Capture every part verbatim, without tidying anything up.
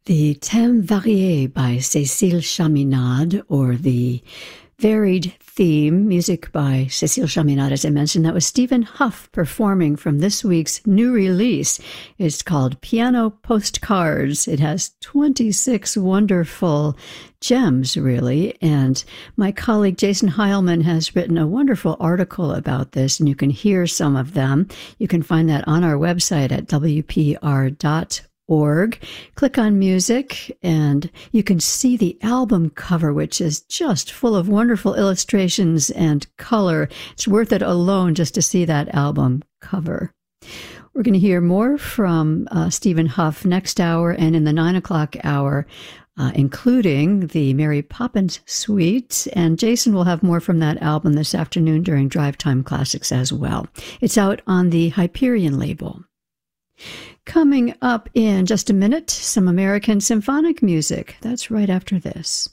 The Thème Varié by Cécile Chaminade, or the Varied Theme, music by Cécile Chaminade, as I mentioned. That was Stephen Huff performing from this week's new release. It's called Piano Postcards. It has twenty-six wonderful gems, really, and my colleague Jason Heilman has written a wonderful article about this, and you can hear some of them. You can find that on our website at w p r dot org. Click on music and you can see the album cover, which is just full of wonderful illustrations and color. It's worth it alone just to see that album cover. We're going to hear more from uh, Stephen Huff next hour and in the nine o'clock hour, uh, including the Mary Poppins Suite. And Jason will have more from that album this afternoon during Drive Time Classics as well. It's out on the Hyperion label. Coming up in just a minute, some American symphonic music. That's right after this.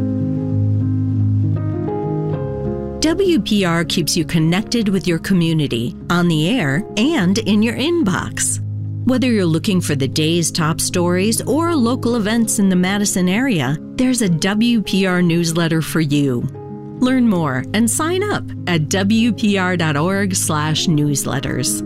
W P R keeps you connected with your community, on the air, and in your inbox. Whether you're looking for the day's top stories or local events in the Madison area, there's a W P R newsletter for you. Learn more and sign up at w p r dot org slash newsletters.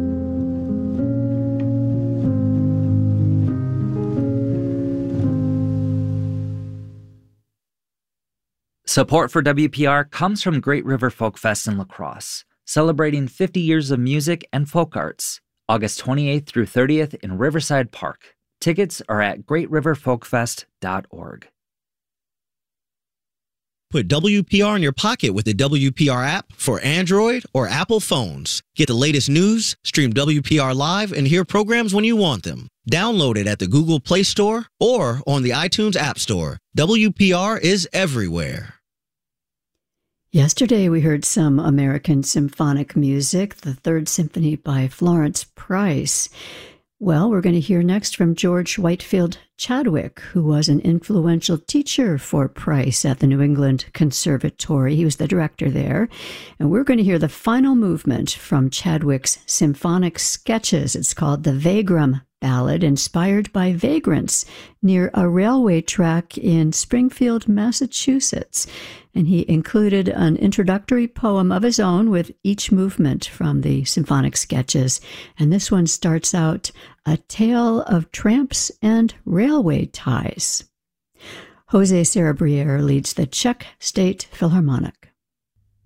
Support for W P R comes from Great River Folk Fest in La Crosse, celebrating fifty years of music and folk arts, August twenty-eighth through thirtieth in Riverside Park. Tickets are at great river folk fest dot org. Put W P R in your pocket with the W P R app for Android or Apple phones. Get the latest news, stream W P R live, and hear programs when you want them. Download it at the Google Play Store or on the iTunes App Store. W P R is everywhere. Yesterday we heard some American symphonic music, the Third Symphony by Florence Price. Well, we're going to hear next from George Whitefield Chadwick, who was an influential teacher for Price at the New England Conservatory. He was the director there. And we're going to hear the final movement from Chadwick's symphonic sketches. It's called the Vagrom Ballad, inspired by vagrants near a railway track in Springfield, Massachusetts. And he included an introductory poem of his own with each movement from the symphonic sketches. And this one starts out, A Tale of Tramps and Railway Ties. Jose Sarabriere leads the Czech State Philharmonic.